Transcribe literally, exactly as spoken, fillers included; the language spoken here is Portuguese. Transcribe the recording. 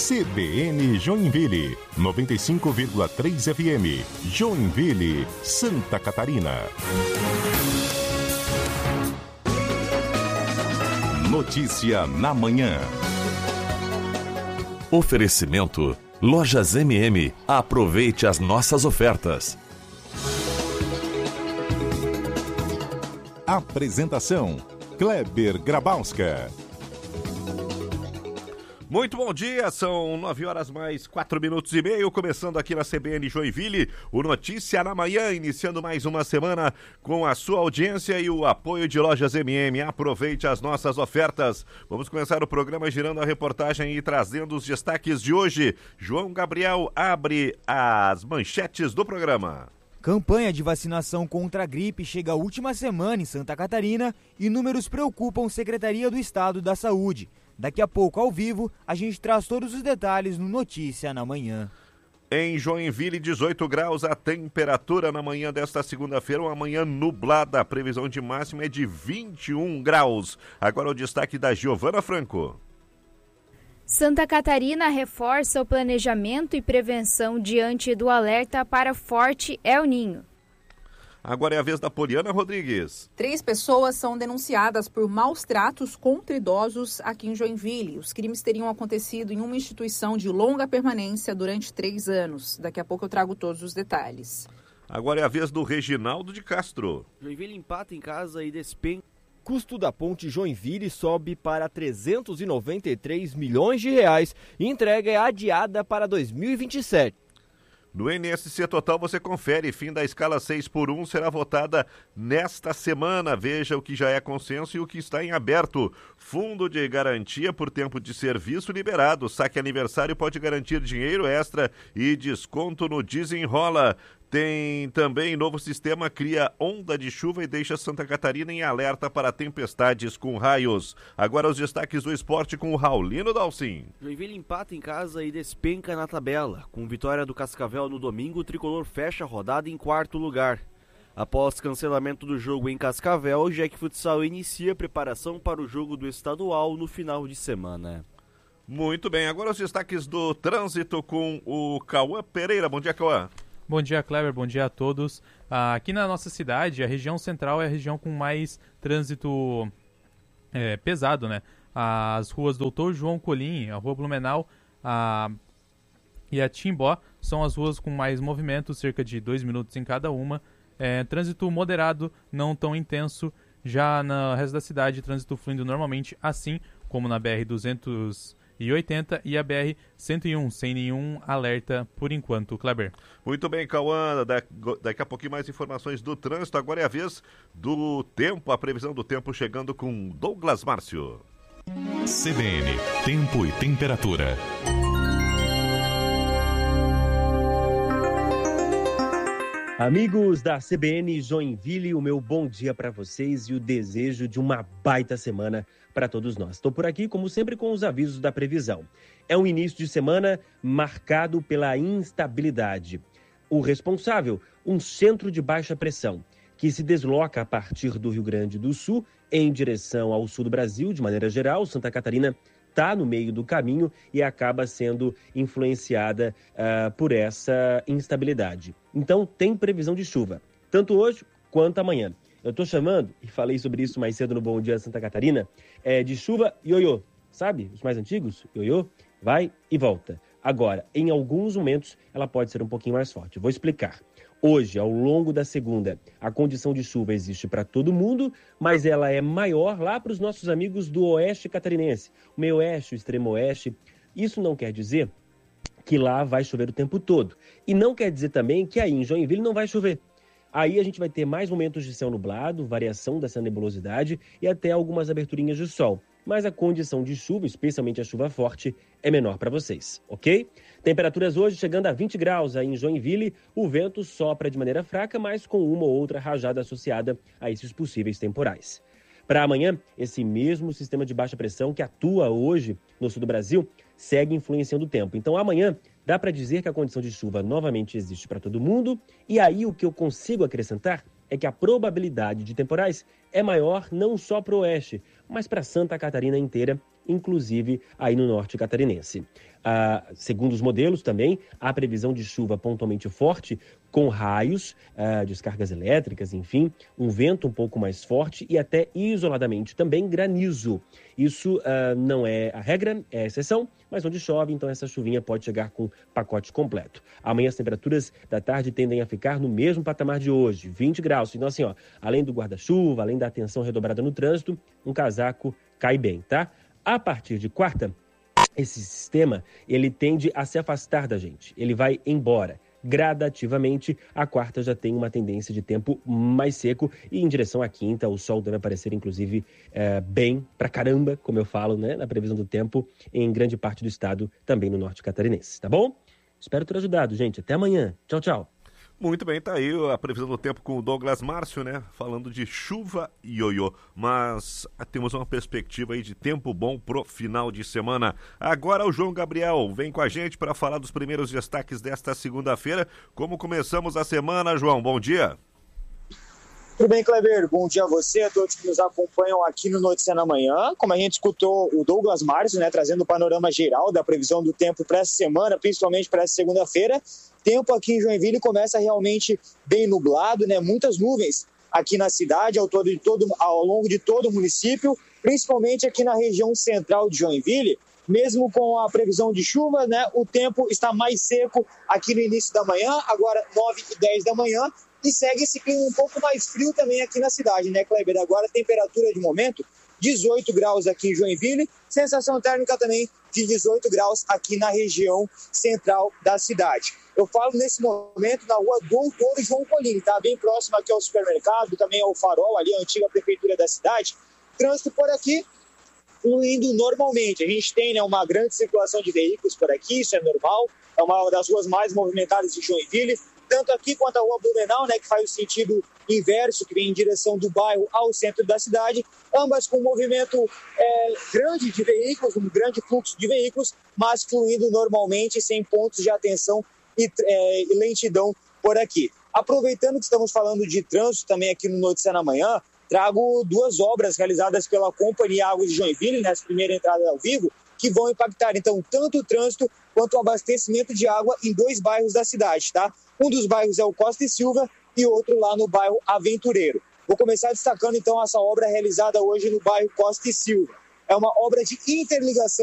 C B N Joinville, noventa e cinco vírgula três F M, Joinville, Santa Catarina. Notícia na manhã. Oferecimento Lojas M M. Aproveite as nossas ofertas. Apresentação: Kleber Grabowska. Muito bom dia, são nove horas mais quatro minutos e meio, começando aqui na C B N Joinville, o Notícia na Manhã, iniciando mais uma semana com a sua audiência e o apoio de Lojas M M. Aproveite as nossas ofertas. Vamos começar o programa girando a reportagem e trazendo os destaques de hoje. João Gabriel abre as manchetes do programa. Campanha de vacinação contra a gripe chega à última semana em Santa Catarina e números preocupam Secretaria do Estado da Saúde. Daqui a pouco, ao vivo, a gente traz todos os detalhes no Notícia na Manhã. Em Joinville, dezoito graus a temperatura na manhã desta segunda-feira, uma manhã nublada. A previsão de máxima é de vinte e um graus. Agora o destaque da Giovana Franco. Santa Catarina reforça o planejamento e prevenção diante do alerta para forte El Ninho. Agora é a vez da Poliana Rodrigues. Três pessoas são denunciadas por maus tratos contra idosos aqui em Joinville. Os crimes teriam acontecido em uma instituição de longa permanência durante três anos. Daqui a pouco eu trago todos os detalhes. Agora é a vez do Reginaldo de Castro. Joinville empata em casa e despenca. Custo da ponte Joinville sobe para trezentos e noventa e três milhões de reais e entrega é adiada para dois mil e vinte e sete. No N S C Total você confere, fim da escala seis por um será votada nesta semana. Veja o que já é consenso e o que está em aberto. Fundo de garantia por tempo de serviço liberado. Saque aniversário pode garantir dinheiro extra e desconto no Desenrola. Tem também novo sistema, cria onda de chuva e deixa Santa Catarina em alerta para tempestades com raios. Agora os destaques do esporte com o Raulino Dalcin. Joinville empata em casa e despenca na tabela. Com vitória do Cascavel no domingo, o tricolor fecha a rodada em quarto lugar. Após cancelamento do jogo em Cascavel, o Jack Futsal inicia a preparação para o jogo do estadual no final de semana. Muito bem, agora os destaques do trânsito com o Cauã Pereira. Bom dia, Cauã. Bom dia, Kleber. Bom dia a todos. Ah, aqui na nossa cidade, a região central é a região com mais trânsito é, pesado, né? As ruas Doutor João Colim, a Rua Blumenau a... e a Timbó são as ruas com mais movimento, cerca de dois minutos em cada uma. É, trânsito moderado, não tão intenso. Já no resto da cidade, trânsito fluindo normalmente, assim como na B R duzentos e oitenta e a B R cento e um, sem nenhum alerta por enquanto. Kleber. Muito bem, Cauã, da, daqui a pouquinho mais informações do trânsito. Agora é a vez do tempo, a previsão do tempo chegando com Douglas Márcio. C B N, tempo e temperatura. Amigos da C B N Joinville, o meu bom dia para vocês e o desejo de uma baita semana para todos nós. Estou por aqui, como sempre, com os avisos da previsão. É um início de semana marcado pela instabilidade. O responsável, um centro de baixa pressão, que se desloca a partir do Rio Grande do Sul em direção ao sul do Brasil, de maneira geral. Santa Catarina está no meio do caminho e acaba sendo influenciada uh, por essa instabilidade. Então, tem previsão de chuva, tanto hoje quanto amanhã. Eu estou chamando, e falei sobre isso mais cedo no Bom Dia Santa Catarina, é de chuva ioiô. Sabe, os mais antigos? Ioiô, vai e volta. Agora, em alguns momentos, ela pode ser um pouquinho mais forte. Eu vou explicar. Hoje, ao longo da segunda, a condição de chuva existe para todo mundo, mas ela é maior lá para os nossos amigos do oeste catarinense, o meio oeste, o extremo oeste. Isso não quer dizer que lá vai chover o tempo todo. E não quer dizer também que aí em Joinville não vai chover. Aí a gente vai ter mais momentos de céu nublado, variação dessa nebulosidade e até algumas aberturinhas de sol. Mas a condição de chuva, especialmente a chuva forte, é menor para vocês, ok? Temperaturas hoje chegando a vinte graus aí em Joinville. O vento sopra de maneira fraca, mas com uma ou outra rajada associada a esses possíveis temporais. Para amanhã, esse mesmo sistema de baixa pressão que atua hoje no sul do Brasil segue influenciando o tempo. Então amanhã dá para dizer que a condição de chuva novamente existe para todo mundo. E aí o que eu consigo acrescentar é que a probabilidade de temporais é maior não só para o oeste, mas para Santa Catarina inteira inclusive aí no norte catarinense. Ah, segundo os modelos também, há previsão de chuva pontualmente forte, com raios, ah, descargas elétricas, enfim, um vento um pouco mais forte e até isoladamente também granizo. Isso ah, não é a regra, é a exceção, mas onde chove, então essa chuvinha pode chegar com pacote completo. Amanhã as temperaturas da tarde tendem a ficar no mesmo patamar de hoje, vinte graus. Então assim, ó, além do guarda-chuva, além da atenção redobrada no trânsito, um casaco cai bem, tá? A partir de quarta, esse sistema, ele tende a se afastar da gente, ele vai embora. Gradativamente, a quarta já tem uma tendência de tempo mais seco e em direção à quinta, o sol deve aparecer, inclusive, é, bem pra caramba, como eu falo, né, na previsão do tempo, em grande parte do estado, também no norte catarinense, tá bom? Espero ter ajudado, gente. Até amanhã. Tchau, tchau. Muito bem, tá aí a previsão do tempo com o Douglas Márcio, né? Falando de chuva e ioiô. Mas temos uma perspectiva aí de tempo bom pro final de semana. Agora o João Gabriel vem com a gente para falar dos primeiros destaques desta segunda-feira. Como começamos a semana, João? Bom dia. Tudo bem, Kleber? Bom dia a você, a todos que nos acompanham aqui no Notícia na Manhã. Como a gente escutou o Douglas Márcio, né, trazendo o panorama geral da previsão do tempo para essa semana, principalmente para essa segunda-feira, tempo aqui em Joinville começa realmente bem nublado, né, muitas nuvens aqui na cidade, ao, todo, de todo, ao longo de todo o município, principalmente aqui na região central de Joinville. Mesmo com a previsão de chuva, né, o tempo está mais seco aqui no início da manhã, agora nove e dez da manhã, e segue esse clima um pouco mais frio também aqui na cidade, né, Kleber? Agora a temperatura de momento, dezoito graus aqui em Joinville, sensação térmica também de dezoito graus aqui na região central da cidade. Eu falo nesse momento na rua Doutor João Colini, tá? Bem próximo aqui ao supermercado, também ao Farol, ali a antiga prefeitura da cidade. Trânsito por aqui fluindo normalmente. A gente tem, né, uma grande circulação de veículos por aqui, isso é normal, é uma das ruas mais movimentadas de Joinville, tanto aqui quanto a rua Blumenau, né, que faz o sentido inverso, que vem em direção do bairro ao centro da cidade, ambas com um movimento é, grande de veículos, um grande fluxo de veículos, mas fluindo normalmente, sem pontos de atenção e, é, e lentidão por aqui. Aproveitando que estamos falando de trânsito também aqui no Notícia na Manhã, trago duas obras realizadas pela Companhia Águas de Joinville, nessa primeira entrada ao vivo, que vão impactar, então, tanto o trânsito quanto o abastecimento de água em dois bairros da cidade, tá? Um dos bairros é o Costa e Silva e outro lá no bairro Aventureiro. Vou começar destacando, então, essa obra realizada hoje no bairro Costa e Silva. É uma obra de interligação